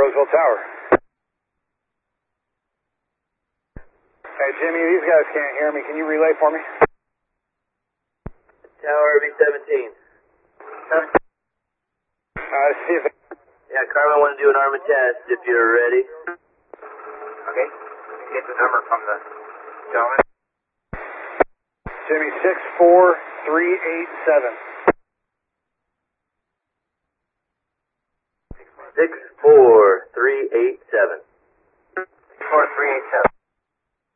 Roseville Tower. Hey, Jimmy, these guys can't hear me. Can you relay for me? Tower RV-17. See if... Yeah, Carmen, want to do an armor test if you're ready. Okay. Get the number from the gentleman. Jimmy, 64387. 64387. 64387.